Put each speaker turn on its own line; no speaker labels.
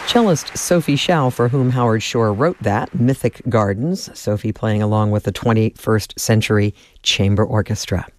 Cellist Sophie Shao, for whom Howard Shore wrote that, Mythic Gardens, Sophie playing along with the 21st Century Chamber Orchestra.